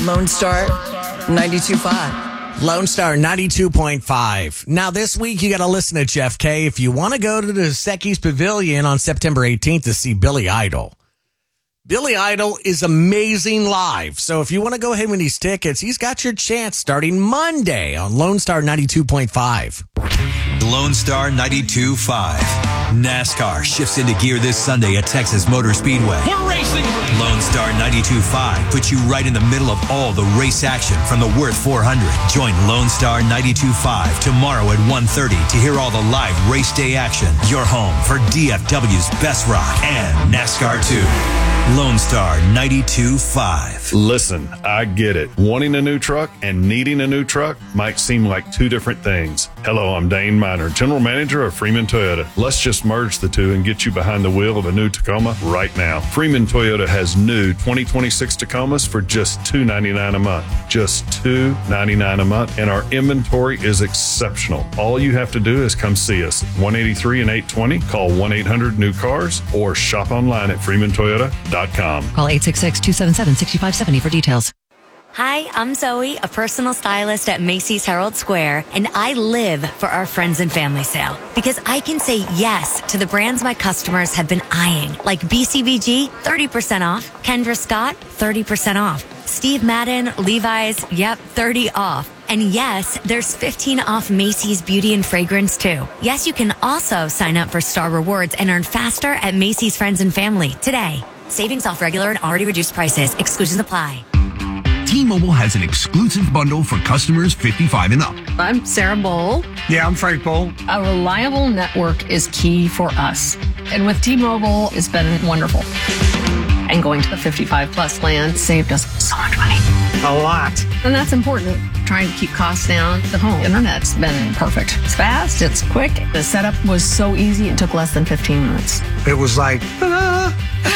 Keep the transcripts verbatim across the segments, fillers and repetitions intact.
Lone Star ninety-two point five. Lone Star ninety-two point five. Now, this week, you got to listen to Jeff K. if you want to go to the Secchi's Pavilion on September eighteenth to see Billy Idol. Billy Idol is amazing live. So if you want to go ahead with these tickets, he's got your chance starting Monday on Lone Star ninety-two point five. Lone Star ninety-two point five. NASCAR shifts into gear this Sunday at Texas Motor Speedway. We're racing! Lone Star ninety-two point five puts you right in the middle of all the race action from the Worth four hundred. Join Lone Star ninety-two point five tomorrow at one thirty to hear all the live race day action. Your home for D F W's Best Rock and NASCAR two. Lone Star ninety-two point five. Listen, I get it. Wanting a new truck and needing a new truck might seem like two different things. Hello, I'm Dane Miner, General Manager of Freeman Toyota. Let's just merge the two and get you behind the wheel of a new Tacoma right now. Freeman Toyota has new twenty twenty-six Tacomas for just two hundred ninety-nine dollars a month. Just two hundred ninety-nine dollars a month, and our inventory is exceptional. All you have to do is come see us. one eighty-three and eight twenty. Call one eight hundred new cars or shop online at freeman toyota dot com. Call eight six six, two seven seven, six five seven zero for details. Hi, I'm Zoe, a personal stylist at Macy's Herald Square, and I live for our friends and family sale because I can say yes to the brands my customers have been eyeing, like B C B G, thirty percent off, Kendra Scott, thirty percent off, Steve Madden, Levi's, yep, thirty off. And yes, there's fifteen off Macy's Beauty and Fragrance too. Yes, you can also sign up for Star Rewards and earn faster at Macy's Friends and Family today. Savings off regular and already reduced prices. Exclusions apply. T-Mobile has an exclusive bundle for customers fifty-five and up. I'm Sarah Bowl. Yeah, I'm Frank Bowl. A reliable network is key for us. And with T-Mobile, it's been wonderful. And going to the fifty-five plus plan saved us so much money. A lot. And that's important. Trying to keep costs down. The home internet's been perfect. It's fast. It's quick. The setup was so easy. It took less than fifteen minutes. It was like, ta-da!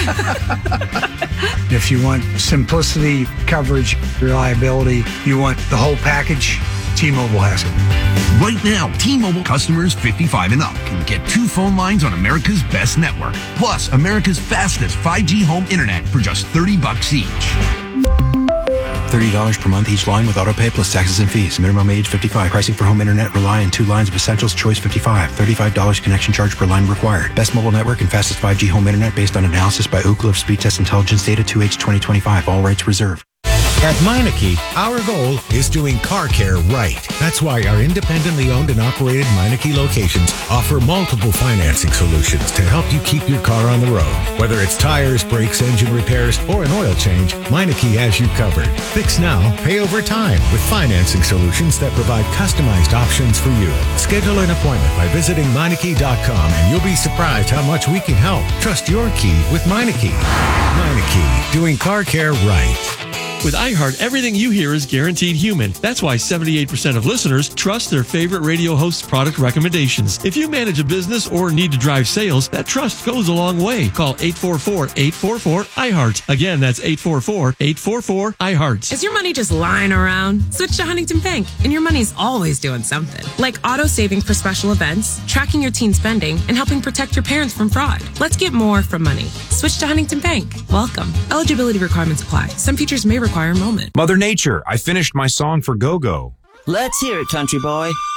If you want simplicity, coverage, reliability, you want the whole package, T-Mobile has it. Right now, T-Mobile customers fifty-five and up can get two phone lines on America's best network, plus America's fastest five G home internet for just thirty bucks each. thirty dollars per month each line with autopay plus taxes and fees. Minimum age fifty-five. Pricing for home internet rely on two lines of Essentials Choice fifty-five. thirty-five dollars connection charge per line required. Best mobile network and fastest five G home internet based on analysis by Ookla of Speed Test Intelligence Data two H twenty twenty-five. All rights reserved. At Meineke, our goal is doing car care right. That's why our independently owned and operated Meineke locations offer multiple financing solutions to help you keep your car on the road. Whether it's tires, brakes, engine repairs, or an oil change, Meineke has you covered. Fix now, pay over time with financing solutions that provide customized options for you. Schedule an appointment by visiting Meineke dot com and you'll be surprised how much we can help. Trust your key with Meineke. Meineke, doing car care right. With iHeart, everything you hear is guaranteed human. That's why seventy-eight percent of listeners trust their favorite radio host's product recommendations. If you manage a business or need to drive sales, that trust goes a long way. Call eight four four, eight four four, iHeart. Again, that's eight four four, eight four four, iHeart. Is your money just lying around? Switch to Huntington Bank, and your money's always doing something. Like auto saving for special events, tracking your teen spending, and helping protect your parents from fraud. Let's get more from money. Switch to Huntington Bank. Welcome. Eligibility requirements apply. Some features may require a moment. Mother Nature, I finished my song for Go-Go. Let's hear it, country boy.